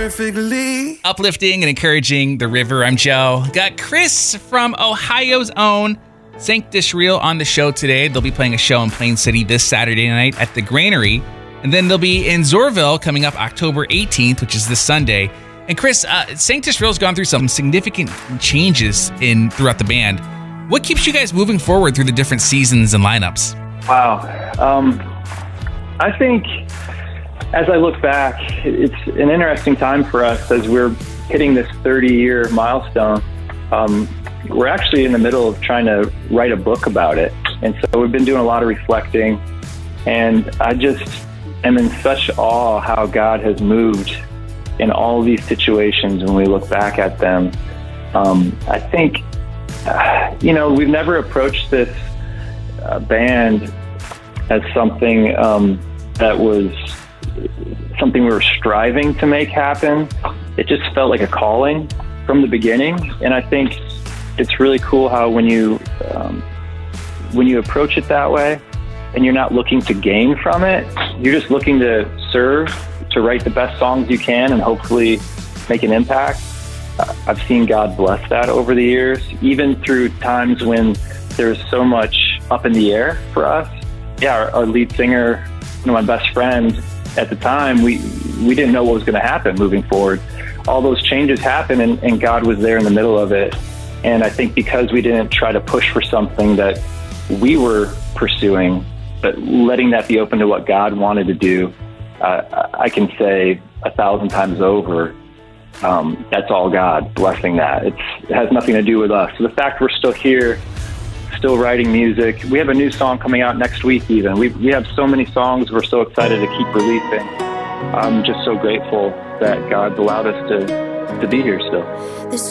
perfectly. Uplifting and encouraging the river. I'm Joe. Got Chris from Ohio's own Sanctus Real on the show today. They'll be playing a show in Plain City this Saturday night at the Granary. And then they'll be in Zorville coming up October 18th, which is this Sunday. And Chris, Sanctus Real's gone through some significant changes throughout the band. What keeps you guys moving forward through the different seasons and lineups? Wow. I think as I look back, it's an interesting time for us as we're hitting this 30-year milestone. We're actually in the middle of trying to write a book about it. And so we've been doing a lot of reflecting. And I just am in such awe how God has moved in all these situations when we look back at them. I think, we've never approached this band as something that was something we were striving to make happen. It just felt like a calling from the beginning. And I think it's really cool how when you approach it that way and you're not looking to gain from it, you're just looking to serve, to write the best songs you can and hopefully make an impact. I've seen God bless that over the years, even through times when there's so much up in the air for us. Yeah, our lead singer, one of my best friends at the time, we didn't know what was going to happen moving forward. All those changes happened and God was there in the middle of it. And I think because we didn't try to push for something that we were pursuing, but letting that be open to what God wanted to do, I can say 1,000 times over, that's all God blessing that. It has nothing to do with us. So the fact we're still here, still writing music, we have a new song coming out next week even. We have so many songs we're so excited to keep releasing. I'm just so grateful that God's allowed us to be here still.